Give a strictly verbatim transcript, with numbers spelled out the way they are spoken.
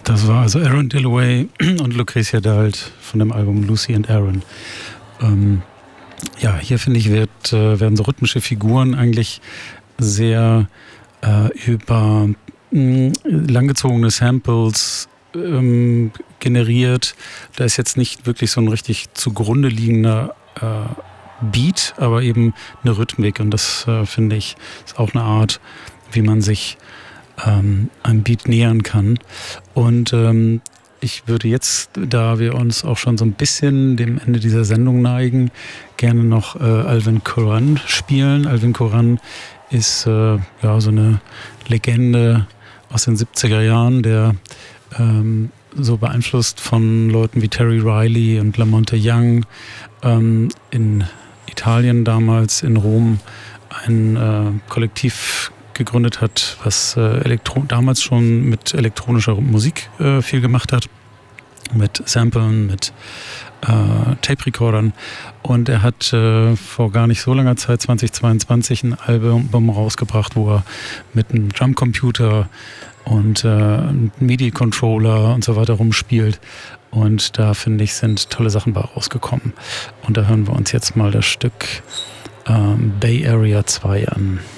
Das war also Aaron Dilloway und Lucrecia Dalt von dem Album Lucy and Aaron. Ähm, ja, hier finde ich, wird, äh, werden so rhythmische Figuren eigentlich sehr äh, über mh, langgezogene Samples ähm, generiert. Da ist jetzt nicht wirklich so ein richtig zugrunde liegender äh, Beat, aber eben eine Rhythmik. Und das äh, finde ich ist auch eine Art, wie man sich ähm, einem Beat nähern kann. Und ähm, ich würde jetzt, da wir uns auch schon so ein bisschen dem Ende dieser Sendung neigen, gerne noch äh, Alvin Curran spielen. Alvin Curran ist äh, ja so eine Legende aus den siebziger Jahren, der ähm, so beeinflusst von Leuten wie Terry Riley und Lamonte Young ähm, in Italien damals, in Rom, ein äh, Kollektiv gegründet hat, was äh, Elektro- damals schon mit elektronischer Musik äh, viel gemacht hat, mit Samplen, mit äh, Tape-Recordern. Und er hat äh, vor gar nicht so langer Zeit, zweitausendzweiundzwanzig, ein Album rausgebracht, wo er mit einem Drumcomputer und äh, einem MIDI-Controller und so weiter rumspielt. Und da, finde ich, sind tolle Sachen bei rausgekommen. Und da hören wir uns jetzt mal das Stück ähm, Bay Area zwei an.